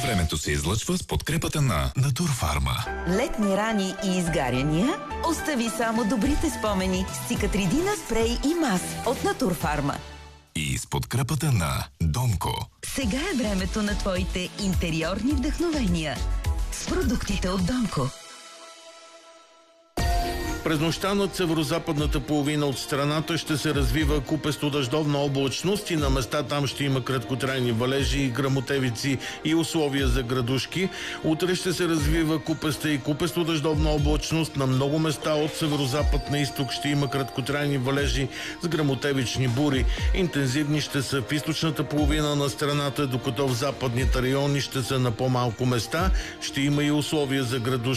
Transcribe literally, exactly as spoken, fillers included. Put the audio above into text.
Времето се излъчва с подкрепата на Натурфарма. Летни рани и изгаряния? Остави само добрите спомени с Цикатридина спрей и мас от Натурфарма. И с подкрепата на Донко. Сега е времето на твоите интериорни вдъхновения с продуктите от Донко. През нощта над северо-западната половина от страната ще се развива купесто дъждовна облачност и на места там ще има краткотрайни валежи, гръмотевици и условия за градушки. Утре ще се развива купеста и купесто дъждовна облачност. На много места от северо-запад на изток ще има краткотрайни валежи с гръмотевични бури. Интензивни ще са в източната половина на страната, докато в западните райони ще са на по-малко места. Ще има и условия за градушки.